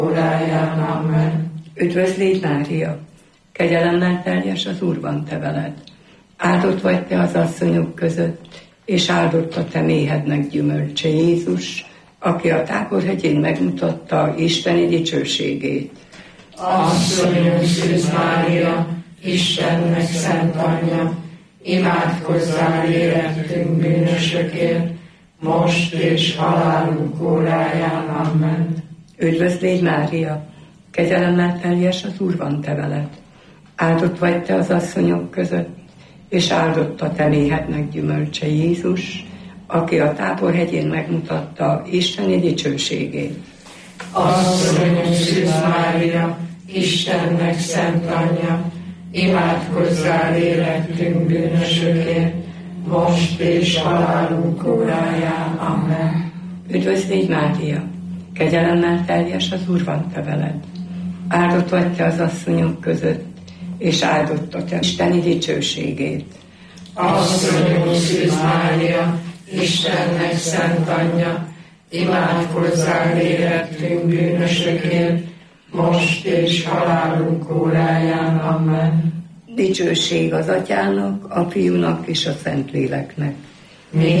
óráján. Amen. Üdvözlégy Mária, kegyelemmel teljes az Úr van te veled. Áldott vagy te az asszonyok között, és áldott a te méhednek gyümölcse Jézus, aki a Táborhegyén megmutatta Isteni dicsőségét. Asszonyom Szűz Mária, Istennek szent anyja, imádkozzál érettünk bűnösökért, most és halálunk óráján. Amen. Üdvözlégy Mária, kegyelemmel teljes az Úr van te veled. Áldott vagy te az asszonyok között, és áldott a te méhednek gyümölcse Jézus, aki a Táborhegyén megmutatta Isteni dicsőségét. Asszonyom Szűz Mária, Istennek szent anyja, imádkozzál érettünk bűnösökért, most és halálunk óráján. Amen. Üdvözlégy Mária, kegyelemmel teljes az Úr van te veled. Áldott vagy te az asszonyok között, és áldott a te Isteni dicsőségét. Asszonyom Szűz Mária, Istennek szent anyja, imádkozzál érettünk bűnösökért, most és halálunk óráján. Amen. Dicsőség az Atyának, a Fiúnak és a Szentléleknek.